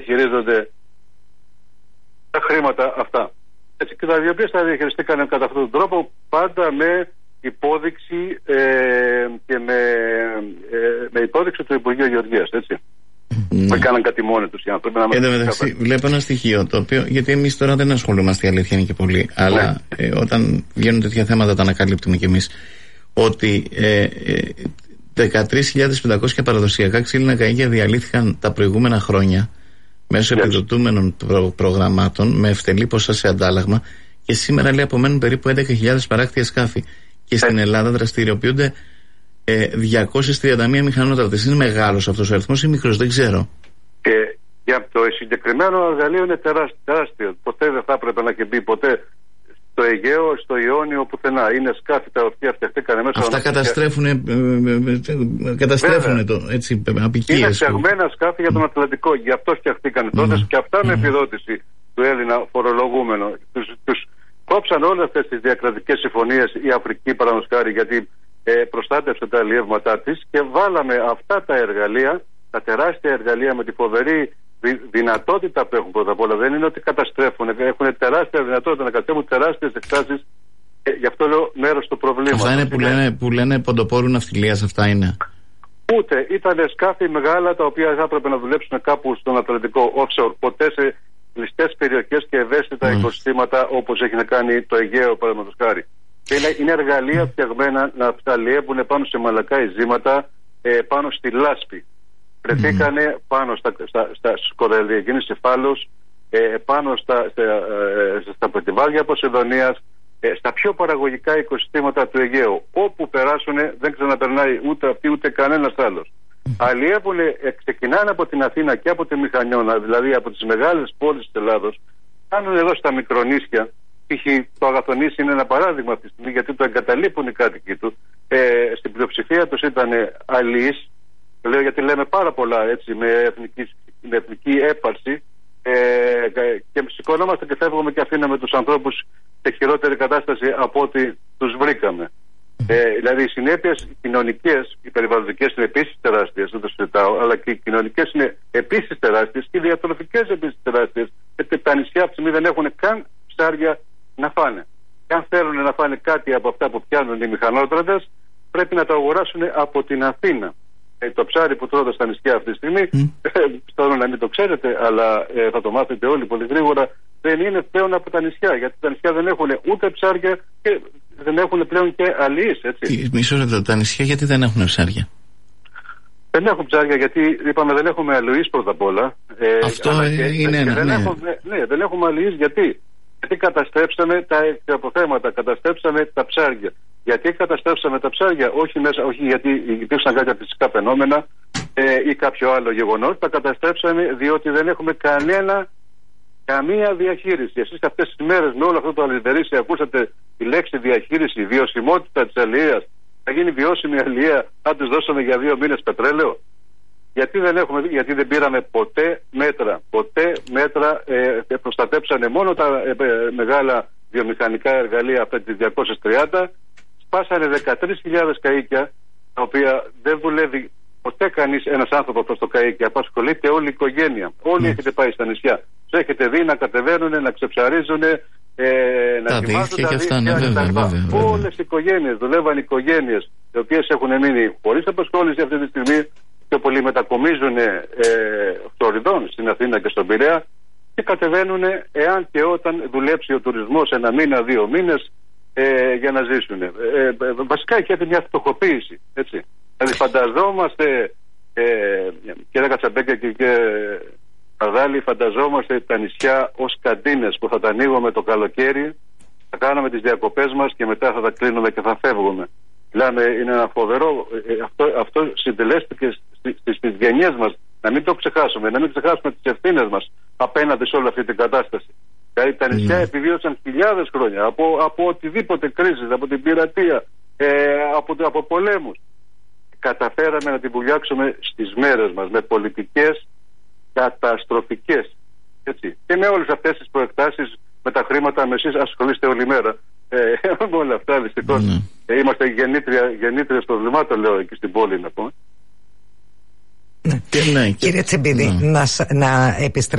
χειρίζονται τα χρήματα αυτά. Έτσι, και τα οποία τα διαχειριστήκαν κατά αυτόν τον τρόπο, πάντα με υπόδειξη και με υπόδειξη του Υπουργείου Γεωργίας, έτσι. Δεν κάναν κάτι μόνοι τους οι άνθρωποι. Εν τω μεταξύ, βλέπω ένα στοιχείο το οποίο, γιατί εμείς τώρα δεν ασχολούμαστε, η αλήθεια είναι και πολύ, αλλά όταν βγαίνουν τέτοια θέματα τα ανακαλύπτουμε κι εμείς, ότι 13.500 παραδοσιακά ξύλινα καΐκια διαλύθηκαν τα προηγούμενα χρόνια μέσω επιδοτούμενων προγραμμάτων με ευτελή ποσά σε αντάλλαγμα, και σήμερα λέει απομένουν περίπου 11.000 παράκτια σκάφη. Και στην Ελλάδα δραστηριοποιούνται 231 μηχανότρατες. Είναι μεγάλος αυτός ο αριθμός ή μικρός, δεν ξέρω. Για το συγκεκριμένο εργαλείο είναι τεράστιο. Ποτέ δεν θα έπρεπε να μπει ποτέ στο Αιγαίο, στο Ιόνιο, πουθενά. Είναι σκάφη τα οποία φτιαχτήκαν μέσα. Αυτά καταστρέφουν το, έτσι, απικίες. Είναι φτιαγμένα σκάφη για τον Ατλαντικό. Γι' αυτό φτιαχτήκαν τότε και αυτά με επιδότηση του Έλληνα φορολογούμενο. Τους κόψαν όλες αυτές τις διακρατικές συμφωνίες η Αφρική, παραδείγματος χάρη, γιατί προστάτευσε τα αλλιεύματά της, και βάλαμε αυτά τα εργαλεία, τα τεράστια εργαλεία με τη φοβερή δυνατότητα που έχουν. Πρώτα απ' όλα δεν είναι ότι καταστρέφουν, έχουν τεράστια δυνατότητα να καταστρέφουν τεράστιες εκτάσεις, γι' αυτό λέω μέρος του προβλήματος. Αυτά είναι που λένε ποντοπόρου ναυτιλίας, αυτά είναι. Ούτε ήταν σκάφη μεγάλα τα οποία θα έπρεπε να δουλέψουν κάπου στον Ατλαντικό offshore, ποτέ σε κλειστές περιοχές και ευαίσθητα οικοσυστήματα όπως έχει να κάνει το Αιγαίο, παραδείγματος χάρη. Είναι εργαλεία φτιαγμένα να αλλιεύουν πάνω σε μαλακά ειζήματα, πάνω στη λάσπη. Βρεθήκανε πάνω στα σκοραλιακίνης κεφάλους, πάνω στα πετιβάρια Ποσειδονίας, στα πιο παραγωγικά οικοσυστήματα του Αιγαίου. Όπου περάσουν δεν ξαναπερνάει ούτε αυτοί ούτε κανένας άλλος. Αλλιεύουν, ξεκινάνε από την Αθήνα και από τη Μηχανιώνα, δηλαδή από τις μεγάλες πόλεις της Ελλάδος, κάνουν εδώ στα μικρονήσια. Το Αγαθονήσι είναι ένα παράδειγμα αυτή τη στιγμή, γιατί το εγκαταλείπουν οι κάτοικοι του. Στην πλειοψηφία τους ήταν αλλοίς. Λέω γιατί λέμε πάρα πολλά, έτσι, με εθνική έπαρση, και σηκωνόμαστε και φεύγουμε και αφήναμε τους ανθρώπους σε χειρότερη κατάσταση από ό,τι τους βρήκαμε. Δηλαδή οι συνέπειες κοινωνικές, οι περιβαλλοντικές είναι επίσης τεράστιες, δεν το συζητάω, αλλά και οι κοινωνικές είναι επίσης τεράστιες και οι διατροφικές επίσης τεράστιες, γιατί τα νησιά αυτή τη στιγμή δεν έχουν καν ψάρια να φάνε. Και αν θέλουν να φάνε κάτι από αυτά που πιάνουν οι μηχανότρατες, πρέπει να το αγοράσουν από την Αθήνα. Το ψάρι που τρώτε στα νησιά αυτή τη στιγμή, πιστεύω να μην το ξέρετε, αλλά θα το μάθετε όλοι πολύ γρήγορα, δεν είναι πλέον από τα νησιά. Γιατί τα νησιά δεν έχουν ούτε ψάρια και δεν έχουν πλέον και αλιείς, έτσι. Μισό λεπτό, τα νησιά γιατί δεν έχουν ψάρια? Δεν έχουν ψάρια γιατί, είπαμε, δεν έχουμε αλιείς πρώτα απ' όλα. Αυτό είναι ένα. Δεν έχουμε αλιείς γιατί καταστρέψαμε τα αποθέματα, καταστρέψαμε τα ψάρια. Γιατί καταστρέψαμε τα ψάρια, όχι γιατί υπήρξαν κάποια φυσικά φαινόμενα ή κάποιο άλλο γεγονός. Τα καταστρέψαμε διότι δεν έχουμε καμία διαχείριση. Εσείς αυτές τις μέρες με όλο αυτό το αλυστερήσι ακούσατε τη λέξη διαχείριση, βιωσιμότητα της αλληλείας. Θα γίνει βιώσιμη αλληλεία αν τους δώσουμε για 2 μήνες πετρέλαιο? Γιατί δεν πήραμε ποτέ μέτρα. Προστατέψανε μόνο τα μεγάλα βιομηχανικά εργαλεία από τις 230. Σπάσανε 13.000 καΐκια, τα οποία δεν δουλεύει ποτέ κανείς ένας άνθρωπος προς το καΐκι. Απασχολείται όλη η οικογένεια. Όλοι έχετε πάει στα νησιά. Τους έχετε δει να κατεβαίνουν, να ξεψαρίζουν, να ετοιμάζουν τα δίχτυα. Όλες οι οικογένειες, δουλεύαν οικογένειες, οι οποίες έχουν μείνει χωρίς απασχόληση αυτή τη στιγμή. Πιο πολλοί μετακομίζουν φθοριδών στην Αθήνα και στον Πειραιά και κατεβαίνουν εάν και όταν δουλέψει ο τουρισμός 1 μήνα, 2 μήνες για να ζήσουν. Βασικά έχει μια φτωχοποίηση, έτσι. Δηλαδή φανταζόμαστε, κύριε Κατσαμπέκια και κύριε Παδάλη, φανταζόμαστε τα νησιά ως καντίνες που θα τα ανοίγουμε το καλοκαίρι, θα κάνουμε τις διακοπές μας και μετά θα τα κλείνουμε και θα φεύγουμε. Μιλάμε, είναι ένα φοβερό, αυτό συντελέστηκε στις γενιές μας. Να μην το ξεχάσουμε, να μην ξεχάσουμε τις ευθύνες μας απέναντι σε όλη αυτή την κατάσταση. Δηλαδή τα νησιά επιβίωσαν χιλιάδες χρόνια από οτιδήποτε κρίσεις, από την πειρατεία, από πολέμους. Καταφέραμε να την βουλιάξουμε στις μέρες μας με πολιτικές καταστροφικές. Έτσι. Και με όλες αυτές τις προεκτάσεις, με τα χρήματα, με εσείς ασχολείστε όλη μέρα. Με όλα αυτά δυστυχώς. Είμαστε γεννήτριες προβλημάτων, λέω, εκεί στην πόλη, να πούμε. Ναι, κύριε Τσιμπίδη, να επιστρέψουμε